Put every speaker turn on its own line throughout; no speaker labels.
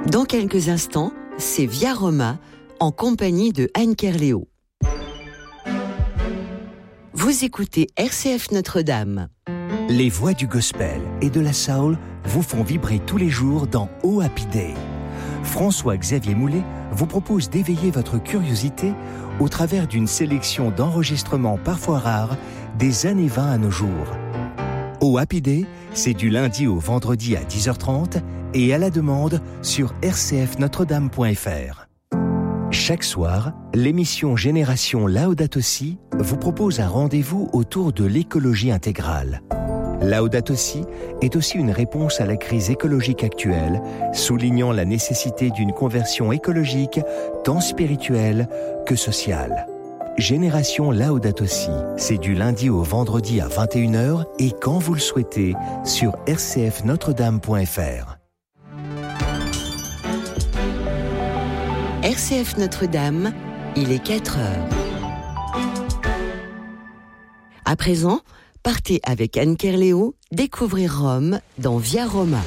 Dans quelques instants, c'est Via Roma en compagnie de Anne Kerléo. Vous écoutez RCF Notre-Dame.
Les voix du gospel et de la soul vous font vibrer tous les jours dans Oh Happy Day. François-Xavier Moulet vous propose d'éveiller votre curiosité au travers d'une sélection d'enregistrements parfois rares des années 20 à nos jours. Oh Happy Day, c'est du lundi au vendredi à 10h30 et à la demande sur rcfnotredame.fr. Chaque soir, l'émission Génération Laudato Si vous propose un rendez-vous autour de l'écologie intégrale. Laudato Si est aussi une réponse à la crise écologique actuelle, soulignant la nécessité d'une conversion écologique tant spirituelle que sociale. Génération Laudato Si, c'est du lundi au vendredi à 21h et quand vous le souhaitez sur rcfnotredame.fr.
RCF Notre-Dame, il est 4h. À présent, partez avec Anne Kerléo découvrir Rome dans Via Roma.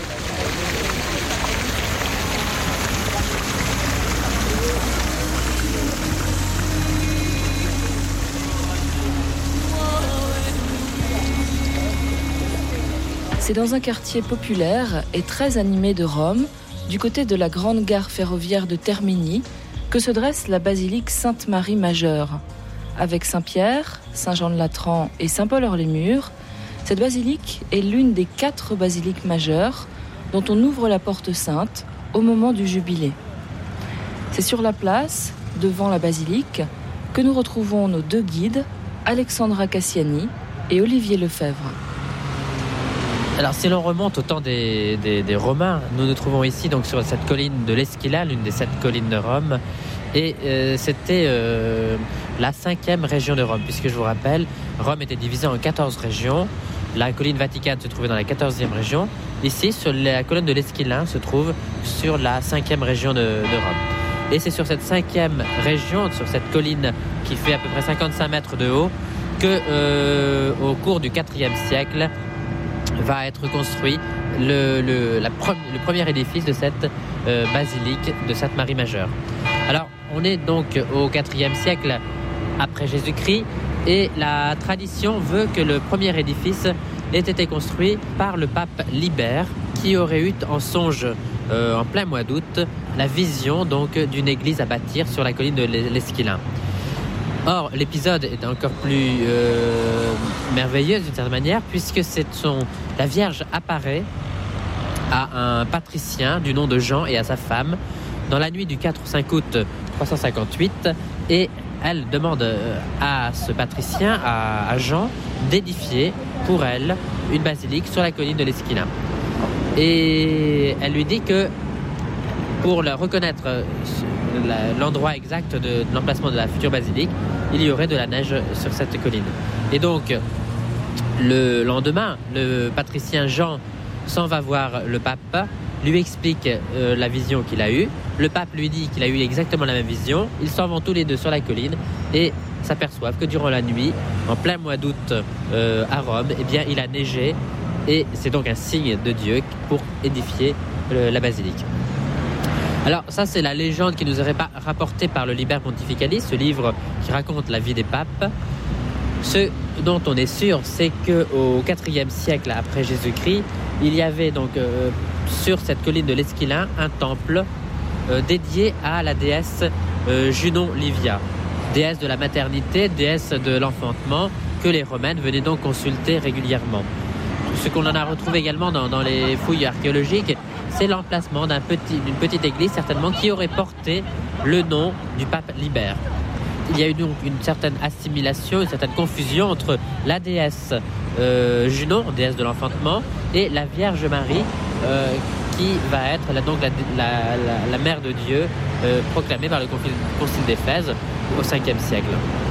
C'est dans un quartier populaire et très animé de Rome, du côté de la grande gare ferroviaire de Termini, que se dresse la basilique Sainte-Marie Majeure. Avec Saint-Pierre, Saint-Jean-de-Latran et Saint-Paul-hors-les-Murs, cette basilique est l'une des 4 basiliques majeures dont on ouvre la porte sainte au moment du jubilé. C'est sur la place, devant la basilique, que nous retrouvons nos 2 guides, Alexandra Cassiani et Olivier Lefebvre.
Alors si l'on remonte au temps des Romains, nous nous trouvons ici donc sur cette colline de l'Esquila, l'une des 7 collines de Rome, et c'était la 5e région de Rome, puisque je vous rappelle, Rome était divisée en 14 régions, la colline Vaticane se trouvait dans la 14e région, ici sur la colline de l'Esquilin se trouve sur la 5e région de Rome. Et c'est sur cette 5e région, sur cette colline qui fait à peu près 55 mètres de haut, que au cours du 4e siècle, va être construit le premier édifice de cette basilique de Sainte-Marie Majeure. Alors, on est donc au IVe siècle après Jésus-Christ et la tradition veut que le premier édifice ait été construit par le pape Libère qui aurait eu en songe en plein mois d'août la vision donc d'une église à bâtir sur la colline de l'Esquilin. Or, l'épisode est encore plus merveilleux d'une certaine manière, puisque la Vierge apparaît à un patricien du nom de Jean et à sa femme dans la nuit du 4 au 5 août 358, et elle demande à ce patricien, à Jean, d'édifier pour elle une basilique sur la colline de l'Esquilin. Et elle lui dit que pour reconnaître l'endroit exact de l'emplacement de la future basilique, il y aurait de la neige sur cette colline. Et donc, le lendemain, le patricien Jean s'en va voir le pape, lui explique la vision qu'il a eue. Le pape lui dit qu'il a eu exactement la même vision. Ils s'en vont tous les deux sur la colline et s'aperçoivent que durant la nuit, en plein mois d'août à Rome, eh bien, il a neigé. Et c'est donc un signe de Dieu pour édifier la basilique. Alors ça, c'est la légende qui nous est rapportée par le Liber Pontificalis, ce livre qui raconte la vie des papes. Ce dont on est sûr, c'est qu'au IVe siècle après Jésus-Christ, il y avait donc sur cette colline de l'Esquilin un temple dédié à la déesse Junon Livia, déesse de la maternité, déesse de l'enfantement, que les Romaines venaient donc consulter régulièrement. Ce qu'on en a retrouvé également dans les fouilles archéologiques, c'est l'emplacement d'une petite église, certainement, qui aurait porté le nom du pape Libère. Il y a eu donc une certaine assimilation, une certaine confusion entre la déesse Junon, déesse de l'enfantement, et la Vierge Marie, qui va être la mère de Dieu, proclamée par le concile d'Éphèse au 5e siècle.